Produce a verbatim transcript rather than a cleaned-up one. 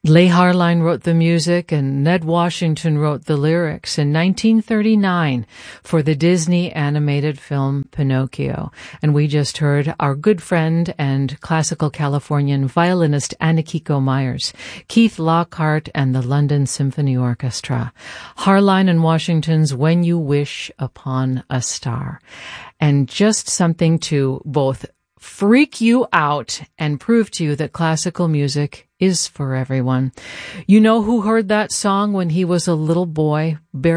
Leigh Harline wrote the music and Ned Washington wrote the lyrics in nineteen thirty-nine for the Disney animated film Pinocchio. And we just heard our good friend and classical Californian violinist Anakiko Myers, Keith Lockhart and the London Symphony Orchestra. Harline and Washington's When You Wish Upon a Star. And just something to both freak you out and prove to you that classical music is for everyone. You know who heard that song when he was a little boy,